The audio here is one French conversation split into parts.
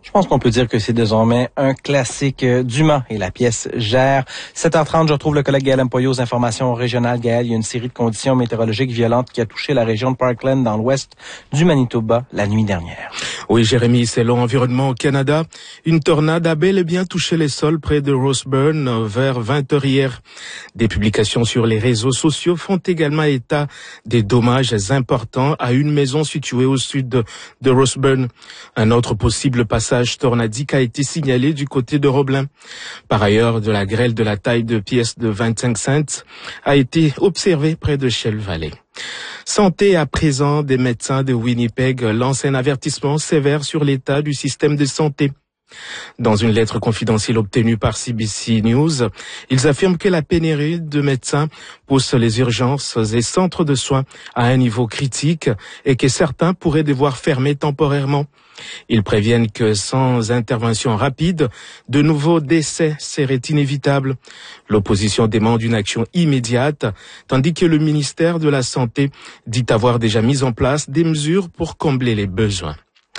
Je pense qu'on peut dire que c'est désormais un classique d'humain et la pièce gère. 7h30, je retrouve le collègue Gaël Mpoyo aux informations régionales. Gaël, il y a une série de conditions météorologiques violentes qui a touché la région de Parkland dans l'ouest du Manitoba la nuit dernière. Oui, Jérémy, c'est l'environnement au Canada. Une tornade a bel et bien touché les sols près de Roseburn vers 20h hier. Des publications sur les réseaux sociaux font également état des dommages importants à une maison située au sud de Roseburn. Un autre possible passage tornadique a été signalé du côté de Roblin. Par ailleurs, de la grêle de la taille de pièces de 25 cents a été observée près de Shell Valley. Santé à présent, des médecins de Winnipeg lancent un avertissement sévère sur l'état du système de santé. Dans une lettre confidentielle obtenue par CBC News, ils affirment que la pénurie de médecins pousse les urgences et centres de soins à un niveau critique et que certains pourraient devoir fermer temporairement. Ils préviennent que sans intervention rapide, de nouveaux décès seraient inévitables. L'opposition demande une action immédiate, tandis que le ministère de la Santé dit avoir déjà mis en place des mesures pour combler les besoins.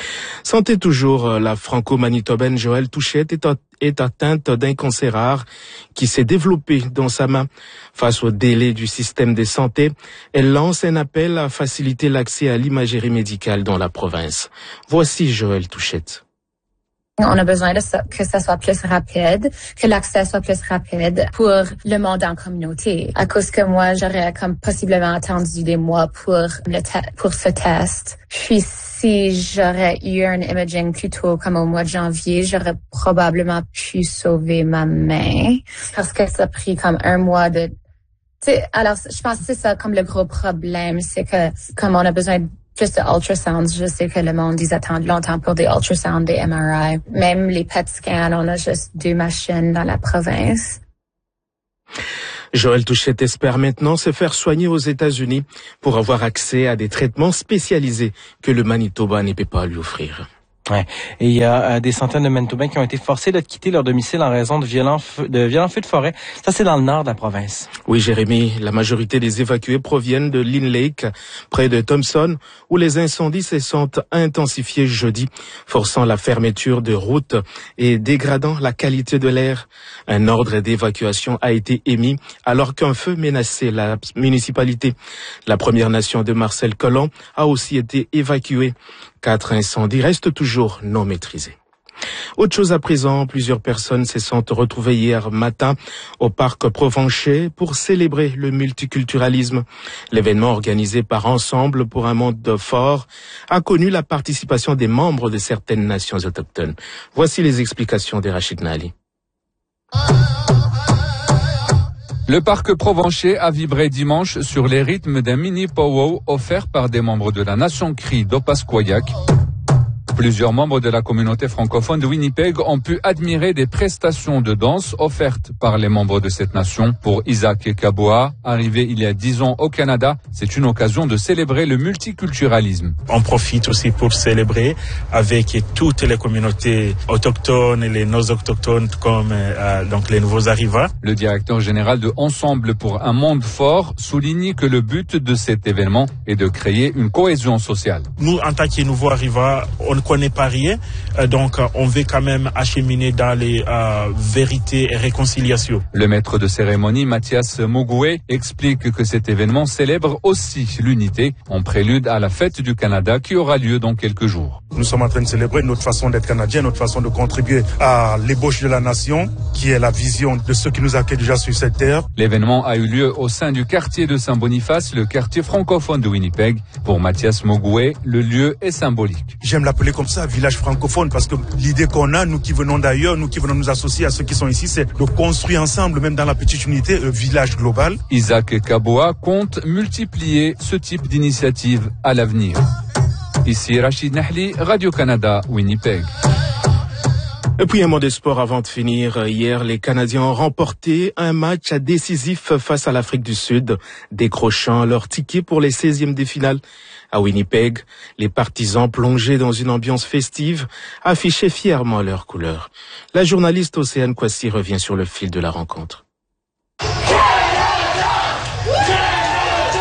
Santé toujours, la franco-manitobaine Joëlle Touchette est atteinte d'un cancer rare qui s'est développé dans sa main. Face au délai du système de santé, elle lance un appel à faciliter l'accès à l'imagerie médicale dans la province. Voici Joëlle Touchette. On a besoin de ça, que ça soit plus rapide, que l'accès soit plus rapide pour le monde en communauté. À cause que moi, j'aurais comme possiblement attendu des mois pour ce test. Puis si j'aurais eu un imaging plus tôt, comme au mois de janvier, j'aurais probablement pu sauver ma main. Parce que ça a pris comme un mois de... alors, je pense que c'est ça comme le gros problème, c'est que comme on a besoin de plus de ultrasounds, je sais que le monde, ils attendent longtemps pour des ultrasounds, des MRI. Même les PET scans, on a juste 2 machines dans la province. Joëlle Touchette espère maintenant se faire soigner aux États-Unis pour avoir accès à des traitements spécialisés que le Manitoba ne peut pas lui offrir. Ouais. Et il y a des centaines de Manitobains qui ont été forcés de quitter leur domicile en raison de violents feux de forêt. Ça, c'est dans le nord de la province. Oui, Jérémy, la majorité des évacués proviennent de Lynn Lake, près de Thompson, où les incendies se sont intensifiés jeudi, forçant la fermeture de routes et dégradant la qualité de l'air. Un ordre d'évacuation a été émis alors qu'un feu menaçait la municipalité. La Première Nation de Marcel Colomb a aussi été évacuée. 4 incendies restent toujours non maîtrisés. Autre chose à présent, plusieurs personnes se sont retrouvées hier matin au parc Provencher pour célébrer le multiculturalisme. L'événement organisé par Ensemble pour un monde fort a connu la participation des membres de certaines nations autochtones. Voici les explications de Rachid Nali. Le parc Provencher a vibré dimanche sur les rythmes d'un mini powwow offert par des membres de la nation Cri d'Opasquayak. Plusieurs membres de la communauté francophone de Winnipeg ont pu admirer des prestations de danse offertes par les membres de cette nation. Pour Isaac Kaboa, arrivé il y a 10 ans au Canada, c'est une occasion de célébrer le multiculturalisme. On profite aussi pour célébrer avec toutes les communautés autochtones et les non-autochtones comme donc les nouveaux arrivants. Le directeur général de Ensemble pour un monde fort souligne que le but de cet événement est de créer une cohésion sociale. Nous, en tant que nouveaux arrivants, on ne connaît pas rien, donc on veut quand même acheminer dans les vérités et réconciliations. Le maître de cérémonie, Mathias Mogoué, explique que cet événement célèbre aussi l'unité en prélude à la fête du Canada qui aura lieu dans quelques jours. Nous sommes en train de célébrer notre façon d'être Canadien, notre façon de contribuer à l'ébauche de la nation, qui est la vision de ceux qui nous accueillent déjà sur cette terre. L'événement a eu lieu au sein du quartier de Saint-Boniface, le quartier francophone de Winnipeg. Pour Mathias Mogoué, le lieu est symbolique. J'aime l'appeler comme ça, village francophone, parce que l'idée qu'on a, nous qui venons d'ailleurs, nous qui venons nous associer à ceux qui sont ici, c'est de construire ensemble, même dans la petite unité, le village global. Isaac Kaboa compte multiplier ce type d'initiative à l'avenir. Ici Rachid Nahli, Radio-Canada, Winnipeg. Et puis un mot de sport avant de finir. Hier, les Canadiens ont remporté un match décisif face à l'Afrique du Sud, décrochant leur ticket pour les 16e de finale. À Winnipeg, les partisans plongés dans une ambiance festive affichaient fièrement leurs couleurs. La journaliste Océane Kwasi revient sur le fil de la rencontre.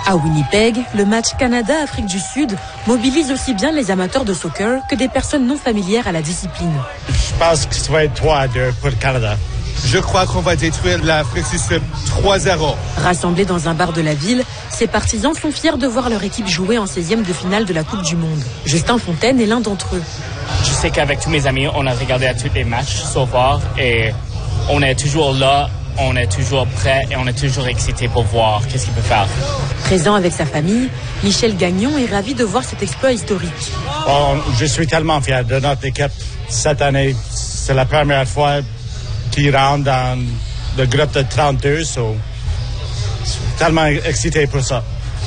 À Winnipeg, le match Canada-Afrique du Sud mobilise aussi bien les amateurs de soccer que des personnes non familières à la discipline. Je pense que ça va être 3-2 pour le Canada. Je crois qu'on va détruire l'Afrique du Sud 3-0. Rassemblés dans un bar de la ville, ces partisans sont fiers de voir leur équipe jouer en 16e de finale de la Coupe du Monde. Justin Fontaine est l'un d'entre eux. Je sais qu'avec tous mes amis, on a regardé à tous les matchs so far et on est toujours là. On est toujours prêt et on est toujours excité pour voir qu'est-ce qu'il peut faire. Présent avec sa famille, Michel Gagnon est ravi de voir cet exploit historique. Je suis tellement fier de notre équipe cette année. C'est la première fois qu'ils rentrent dans le groupe de 32. Je suis tellement excité pour ça.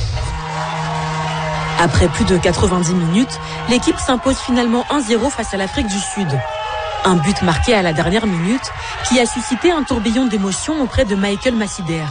Après plus de 90 minutes, l'équipe s'impose finalement 1-0 face à l'Afrique du Sud. Un but marqué à la dernière minute qui a suscité un tourbillon d'émotions auprès de Michael Massider.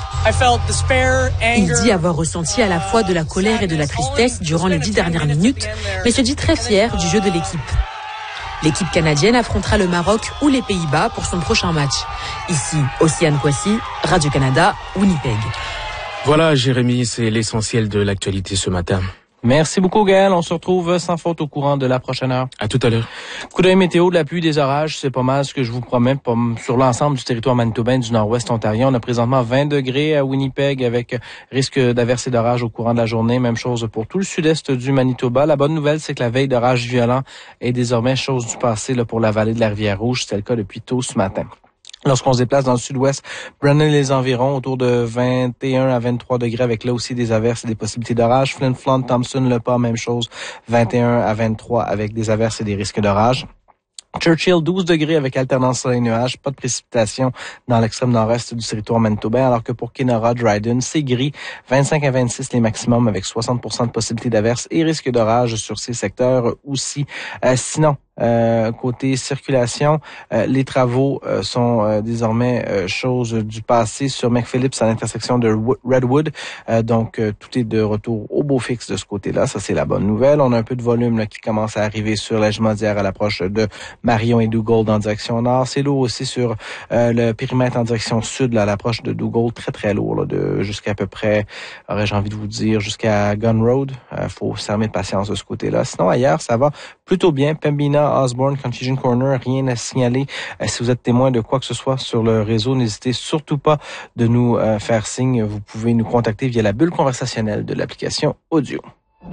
Il dit avoir ressenti à la fois de la colère et de la tristesse durant les 10 dernières minutes, mais se dit très fier du jeu de l'équipe. L'équipe canadienne affrontera le Maroc ou les Pays-Bas pour son prochain match. Ici, Océane Kwasi, Radio-Canada, Winnipeg. Voilà, Jérémy, c'est l'essentiel de l'actualité ce matin. Merci beaucoup, Gaël. On se retrouve sans faute au courant de la prochaine heure. À tout à l'heure. Coup d'œil météo, de la pluie, des orages, c'est pas mal ce que je vous promets sur l'ensemble du territoire manitobain du nord-ouest ontarien. On a présentement 20 degrés à Winnipeg avec risque d'averse et d'orage au courant de la journée. Même chose pour tout le sud-est du Manitoba. La bonne nouvelle, c'est que la veille d'orage violent est désormais chose du passé là, pour la vallée de la Rivière-Rouge. C'est le cas depuis tôt ce matin. Lorsqu'on se déplace dans le sud-ouest, Brennan et les environs, autour de 21 à 23 degrés avec là aussi des averses et des possibilités d'orage. Flin Flon, Thompson, Le Pas, même chose, 21 à 23 avec des averses et des risques d'orage. Churchill, 12 degrés avec alternance soleil-nuage, pas de précipitation dans l'extrême nord-est du territoire manitobain, alors que pour Kenora, Dryden, c'est gris, 25 à 26 les maximums avec 60% de possibilités d'averses et risque d'orage sur ces secteurs aussi. Sinon, côté circulation, les travaux sont désormais chose du passé sur McPhillips à l'intersection de Redwood. Donc, tout est de retour au beau fixe de ce côté-là. Ça, c'est la bonne nouvelle. On a un peu de volume là, qui commence à arriver sur la Jumadière à l'approche de Marion et Dougald en direction nord. C'est lourd aussi sur le périmètre en direction sud là, à l'approche de Dougald. Très, très lourd. Là, de jusqu'à peu près, aurais-je envie de vous dire, jusqu'à Gun Road. Faut s'armer de patience de ce côté-là. Sinon, ailleurs, ça va plutôt bien. Pembina, Osborne, Confusion Corner, rien à signaler. Si vous êtes témoin de quoi que ce soit sur le réseau, n'hésitez surtout pas de nous faire signe. Vous pouvez nous contacter via la bulle conversationnelle de l'application audio.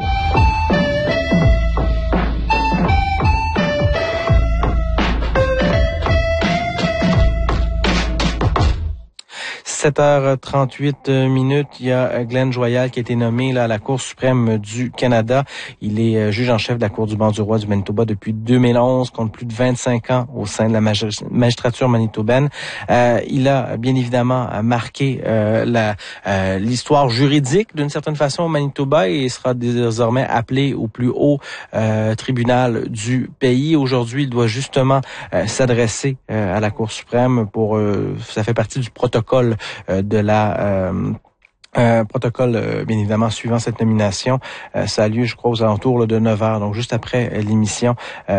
7h38 minutes, il y a Glenn Joyal qui a été nommé là, à la Cour suprême du Canada. Il est juge en chef de la Cour du banc du roi du Manitoba depuis 2011, compte plus de 25 ans au sein de la magistrature manitobaine. Il a bien évidemment marqué l'histoire juridique d'une certaine façon au Manitoba et sera désormais appelé au plus haut tribunal du pays. Aujourd'hui, il doit justement s'adresser à la Cour suprême pour ça fait partie du protocole de la protocole, bien évidemment, suivant cette nomination. Ça a lieu, je crois, aux alentours de 9h, donc juste après l'émission.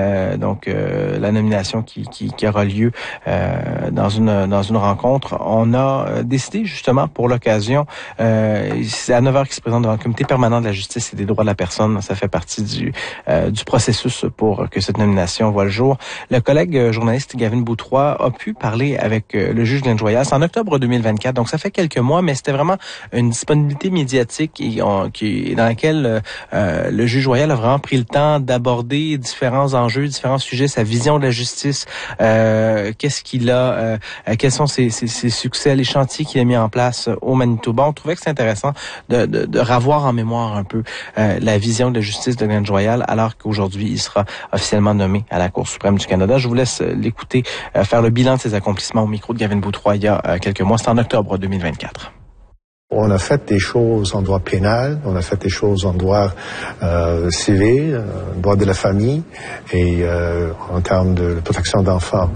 La nomination qui aura lieu dans une rencontre. On a décidé, justement, pour l'occasion, c'est à 9h qu'il se présente devant le comité permanent de la justice et des droits de la personne. Ça fait partie du processus pour que cette nomination voit le jour. Le collègue journaliste Gavin Boutroy a pu parler avec le juge Glenn Joyal. C'est en octobre 2024, donc ça fait quelques mois, mais c'était vraiment une disponibilité médiatique dans laquelle le juge Joyal a vraiment pris le temps d'aborder différents enjeux, différents sujets, sa vision de la justice, qu'est-ce qu'il a, quels sont ses succès, les chantiers qu'il a mis en place au Manitoba. On trouvait que c'est intéressant de ravoir en mémoire un peu la vision de la justice de Glenn Joyal, alors qu'aujourd'hui, il sera officiellement nommé à la Cour suprême du Canada. Je vous laisse l'écouter faire le bilan de ses accomplissements au micro de Gavin Boutroy il y a quelques mois. C'est en octobre 2024. On a fait des choses en droit pénal, on a fait des choses en droit civil, droit de la famille et en termes de protection d'enfants.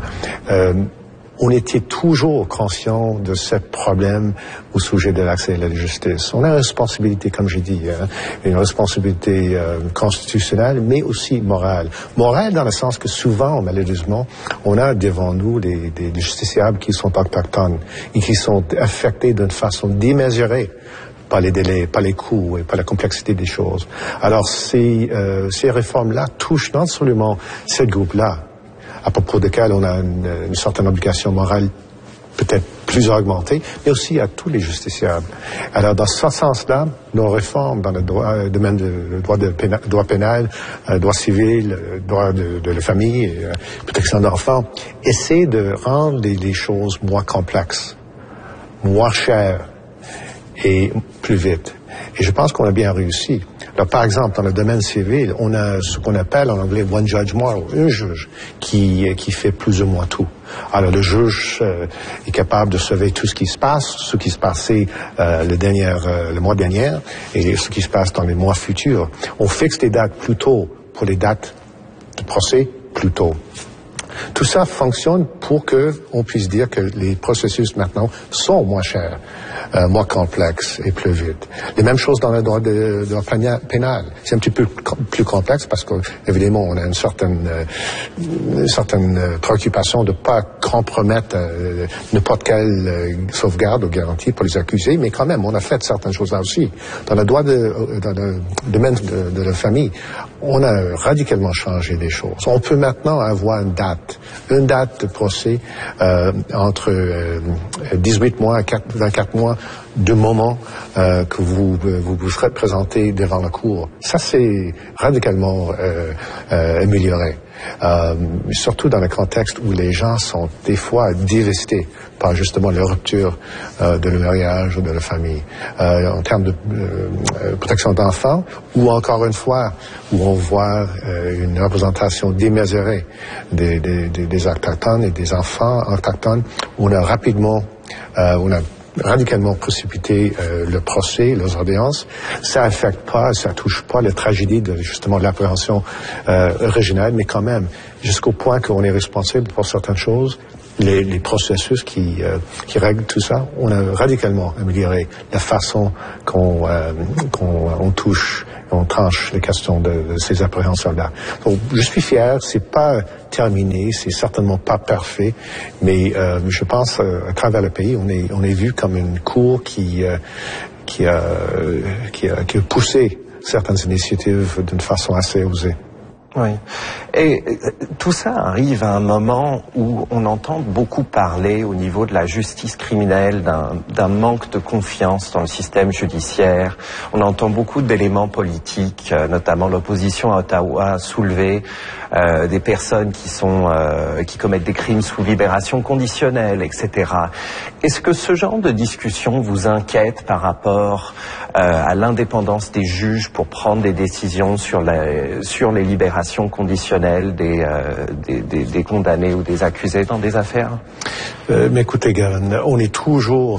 On était toujours conscient de ce problème au sujet de l'accès à la justice. On a une responsabilité, comme j'ai dit, une responsabilité constitutionnelle, mais aussi morale. Morale dans le sens que souvent, malheureusement, on a devant nous des justiciables qui sont autochtones et qui sont affectés d'une façon démesurée pas les délais, pas les coûts et pas la complexité des choses. Alors ces réformes-là touchent non seulement ce groupe-là, à propos desquels on a une certaine obligation morale peut-être plus augmentée, mais aussi à tous les justiciables. Alors, dans ce sens-là, nos réformes dans le domaine du droit pénal, droit civil, droit de la famille, protection d'enfants, essaient de rendre les choses moins complexes, moins chères et plus vite. Et je pense qu'on a bien réussi. Alors, par exemple, dans le domaine civil, on a ce qu'on appelle en anglais one judge model, un juge qui fait plus ou moins tout. Alors, le juge est capable de sauver tout ce qui se passe, ce qui se passait le mois dernier et ce qui se passe dans les mois futurs. On fixe des dates plus tôt pour les dates de procès plus tôt. Tout ça fonctionne pour que on puisse dire que les processus maintenant sont moins chers, moins complexes et plus vite. Les mêmes choses dans le droit pénal. C'est un petit peu plus complexe parce que évidemment on a une certaine préoccupation de pas compromettre n'importe quelle sauvegarde ou garantie pour les accusés, mais quand même on a fait certaines choses là aussi. Dans le domaine de la famille, on a radicalement changé les choses. On peut maintenant avoir une date de procès entre 18 mois et 24 mois du moment que vous serez présenté devant la cour. Ça, c'est radicalement amélioré. Surtout dans le contexte où les gens sont des fois dévastés par justement la rupture de le mariage ou de la famille. En termes de protection d'enfants, ou encore une fois, où on voit une représentation démesurée des autochtones et des enfants autochtones, on a radicalement précipité le procès, les audiences. Ça touche pas la tragédie de justement l'appréhension originale, mais quand même, jusqu'au point qu'on est responsable pour certaines choses, les processus qui règlent tout ça, on a radicalement amélioré la façon qu'on touche, on tranche les questions de ces appréhensions-là. Donc, je suis fier, c'est pas terminé, c'est certainement pas parfait, mais je pense à travers le pays, on est vu comme une cour qui a poussé certaines initiatives d'une façon assez osée. Oui. Et tout ça arrive à un moment où on entend beaucoup parler au niveau de la justice criminelle d'un manque de confiance dans le système judiciaire. On entend beaucoup d'éléments politiques, notamment l'opposition à Ottawa soulever des personnes qui commettent des crimes sous libération conditionnelle, etc. Est-ce que ce genre de discussion vous inquiète par rapport à l'indépendance des juges pour prendre des décisions sur les libérations conditionnelles des condamnés ou des accusés dans des affaires? Mais écoutez, Garen, on est toujours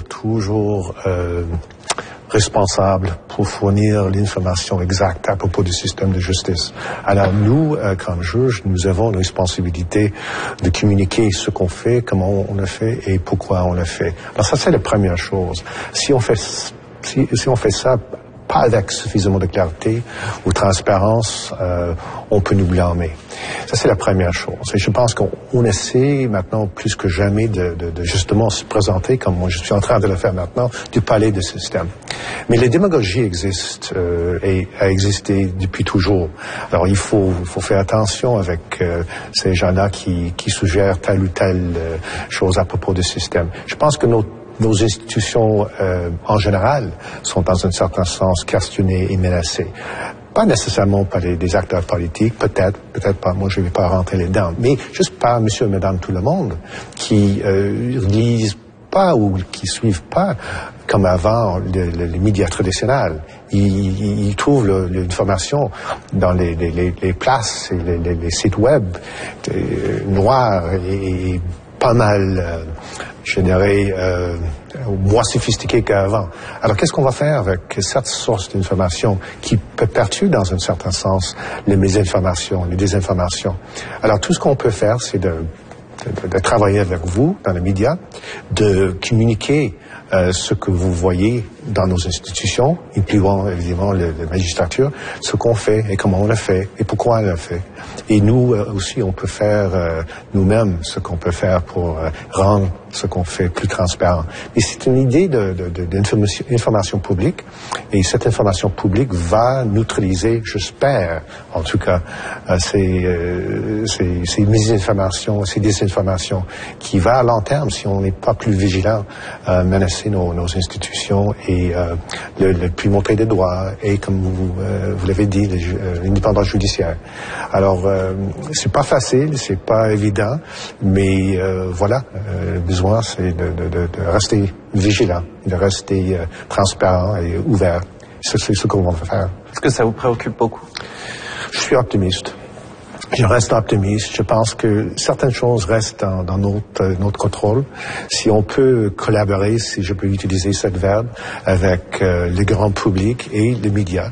responsable pour fournir l'information exacte à propos du système de justice. Alors nous, comme juges, nous avons une responsabilité de communiquer ce qu'on fait, comment on le fait et pourquoi on le fait. Alors ça, c'est la première chose. Si on fait ça pas avec suffisamment de clarté ou transparence, on peut nous blâmer. Ça, c'est la première chose. Et je pense qu'on essaie maintenant plus que jamais de justement se présenter, comme moi je suis en train de le faire maintenant, du palais de système. Mais les démagogies existent et a existé depuis toujours. Alors il faut faire attention avec ces gens-là qui suggèrent telle ou telle chose à propos du système. Je pense que nos institutions, en général, sont dans un certain sens questionnées et menacées. Pas nécessairement par des acteurs politiques, peut-être pas, moi je ne vais pas rentrer là-dedans, mais juste par monsieur et madame tout le monde, qui lisent pas ou qui suivent pas, comme avant, les médias traditionnels. Ils trouvent l'information dans les places et les sites web noirs et pas mal, je dirais, moins sophistiqué qu'avant. Alors, qu'est-ce qu'on va faire avec cette source d'information qui peut perturber, dans un certain sens, les mésinformations, les désinformations? Alors, tout ce qu'on peut faire, c'est de travailler avec vous, dans les médias, de communiquer ce que vous voyez dans nos institutions, incluant évidemment la magistrature, ce qu'on fait et comment on le fait et pourquoi on le fait. Et nous aussi, on peut faire nous-mêmes ce qu'on peut faire pour rendre ce qu'on fait plus transparent. Mais c'est une idée d'information publique, et cette information publique va neutraliser, j'espère, en tout cas, ces misinformations, ces désinformations, qui va à long terme, si on n'est pas plus vigilant, menacer nos institutions et le plus montrer des droits et, comme vous l'avez dit, l'indépendance judiciaire. Alors, c'est pas facile, c'est pas évident, mais voilà, le besoin, c'est de rester vigilant, de rester transparent et ouvert. C'est ce qu'on va faire. Est-ce que ça vous préoccupe beaucoup? Je suis optimiste. Je reste optimiste. Je pense que certaines choses restent dans notre contrôle. Si on peut collaborer, si je peux utiliser cette verbe, avec le grand public et les médias.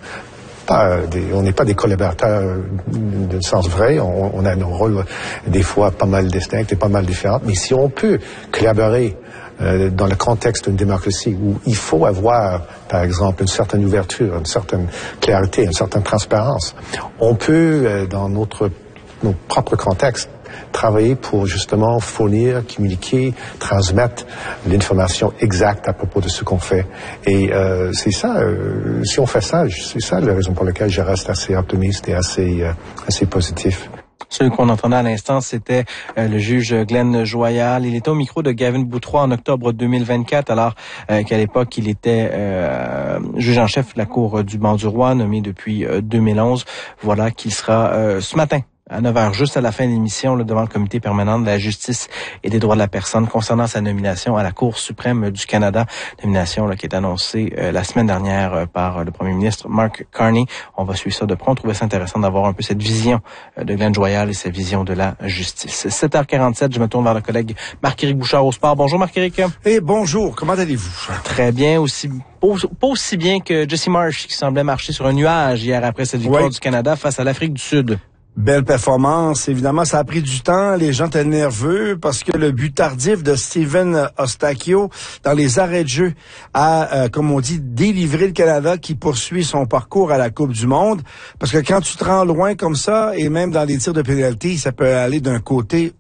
On n'est pas des collaborateurs d'un sens vrai. On a nos rôles des fois pas mal distincts et pas mal différents. Mais si on peut collaborer dans le contexte d'une démocratie où il faut avoir, par exemple, une certaine ouverture, une certaine clarité, une certaine transparence, on peut, dans nos propres contextes, travailler pour justement fournir, communiquer, transmettre l'information exacte à propos de ce qu'on fait. Et c'est ça, si on fait ça, c'est ça la raison pour laquelle je reste assez optimiste et assez positif. Celui qu'on entendait à l'instant, c'était le juge Glenn Joyal. Il était au micro de Gavin Bouttrois en octobre 2024, alors qu'à l'époque, il était juge en chef de la Cour du banc du roi, nommé depuis 2011. Voilà qu'il sera ce matin à 9h, juste à la fin de l'émission, devant le comité permanent de la justice et des droits de la personne concernant sa nomination à la Cour suprême du Canada. Nomination qui est annoncée la semaine dernière par le premier ministre Mark Carney. On va suivre ça de près. On trouvait ça intéressant d'avoir un peu cette vision de Glenn Joyal et sa vision de la justice. 7h47, je me tourne vers le collègue Marc-Éric Bouchard au sport. Bonjour Marc-Éric. Et bonjour, comment allez-vous? Très bien, pas aussi bien que Jesse Marsh qui semblait marcher sur un nuage hier après cette victoire du Canada face à l'Afrique du Sud. Belle performance. Évidemment, ça a pris du temps. Les gens étaient nerveux parce que le but tardif de Steven Eustáquio dans les arrêts de jeu a, comme on dit, délivré le Canada qui poursuit son parcours à la Coupe du Monde. Parce que quand tu te rends loin comme ça, et même dans les tirs de pénalité, ça peut aller d'un côté